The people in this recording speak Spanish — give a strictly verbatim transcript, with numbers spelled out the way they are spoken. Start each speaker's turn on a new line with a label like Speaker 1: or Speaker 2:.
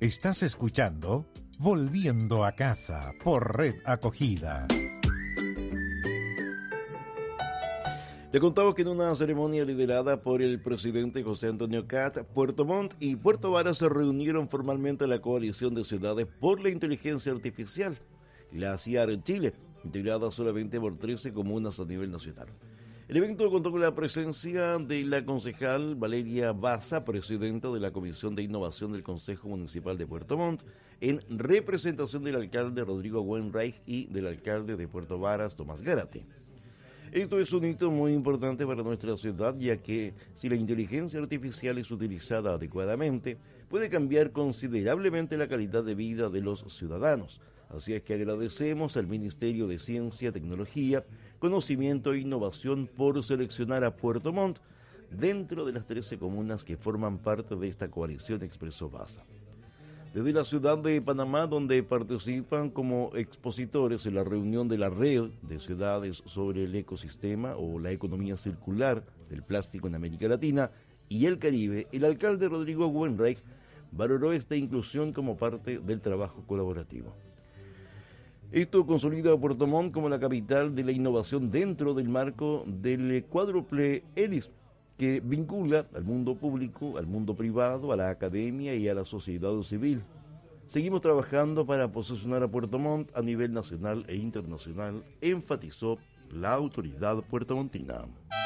Speaker 1: Estás escuchando Volviendo a Casa por Red Acogida.
Speaker 2: Le contamos que en una ceremonia liderada por el presidente José Antonio Kast, Puerto Montt y Puerto Varas se reunieron formalmente a la coalición de ciudades por la inteligencia artificial, la C I A R Chile, integrada solamente por trece comunas a nivel nacional. El evento contó con la presencia de la concejal Valeria Baza, presidenta de la Comisión de Innovación del Consejo Municipal de Puerto Montt, en representación del alcalde Rodrigo Wainwright y del alcalde de Puerto Varas, Tomás Gárate. Esto es un hito muy importante para nuestra ciudad, ya que si la inteligencia artificial es utilizada adecuadamente, puede cambiar considerablemente la calidad de vida de los ciudadanos. Así es que agradecemos al Ministerio de Ciencia, Tecnología, Conocimiento e Innovación por seleccionar a Puerto Montt dentro de las trece comunas que forman parte de esta coalición, expresó Baza. Desde la ciudad de Panamá, donde participan como expositores en la reunión de la Red de Ciudades sobre el Ecosistema o la Economía Circular del Plástico en América Latina y el Caribe, el alcalde Rodrigo Wainwright valoró esta inclusión como parte del trabajo colaborativo. Esto consolida a Puerto Montt como la capital de la innovación dentro del marco del cuádruple hélice, que vincula al mundo público, al mundo privado, a la academia y a la sociedad civil. Seguimos trabajando para posicionar a Puerto Montt a nivel nacional e internacional, enfatizó la autoridad puertomontina.